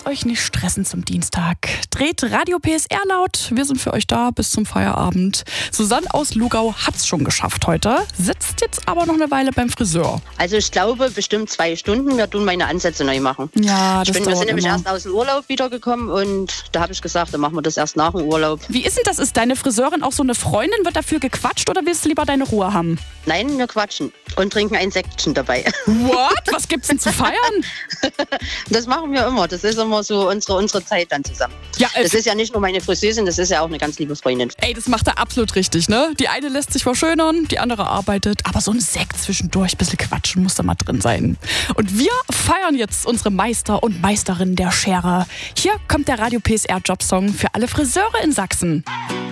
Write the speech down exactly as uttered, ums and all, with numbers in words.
euch nicht stressen zum Dienstag. Dreht Radio P S R laut. Wir sind für euch da bis zum Feierabend. Susanne aus Lugau hat's schon geschafft heute, sitzt jetzt aber noch eine Weile beim Friseur. Also ich glaube bestimmt zwei Stunden. Wir tun meine Ansätze neu machen. Ja, das ich bin, Wir sind nämlich immer. erst aus dem Urlaub wiedergekommen und da habe ich gesagt, dann machen wir das erst nach dem Urlaub. Wie ist denn das? Ist deine Friseurin auch so eine Freundin? Wird dafür gequatscht oder willst du lieber deine Ruhe haben? Nein, wir quatschen und trinken ein Säckchen dabei. What? Was gibt's denn zu feiern? Das machen wir immer. Das ist immer so unsere, unsere Zeit dann zusammen. Ja, äh, das ist ja nicht nur meine Friseurin, das ist ja auch eine ganz liebe Freundin. Ey, das macht er absolut richtig, ne? Die eine lässt sich verschönern, die andere arbeitet. Aber so ein Sekt zwischendurch, ein bisschen quatschen muss da mal drin sein. Und wir feiern jetzt unsere Meister und Meisterinnen der Schere. Hier kommt der Radio P S R Jobsong für alle Friseure in Sachsen.